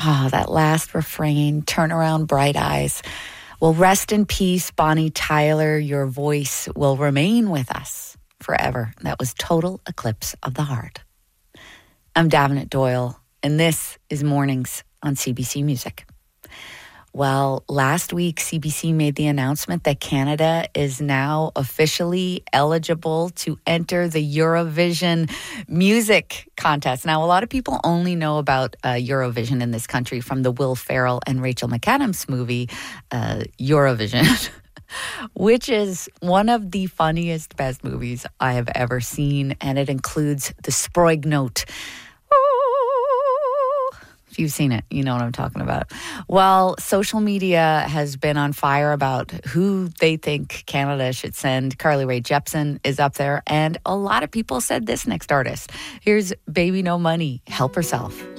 Ah, that last refrain, turn around bright eyes. Well, rest in peace, Bonnie Tyler. Your voice will remain with us forever. That was Total Eclipse of the Heart. I'm Davenant Doyle, and this is Mornings on CBC Music. Well, last week, CBC made the announcement that Canada is now officially eligible to enter the Eurovision Music Contest. Now, a lot of people only know about Eurovision in this country from the Will Ferrell and Rachel McAdams movie, Eurovision, which is one of the funniest, best movies I have ever seen, and it includes the Sprague Note. If you've seen it, you know what I'm talking about. Well, social media has been on fire about who they think Canada should send. Carly Rae Jepsen is up there, and a lot of people said this next artist. Here's Baby No Money, Help Herself.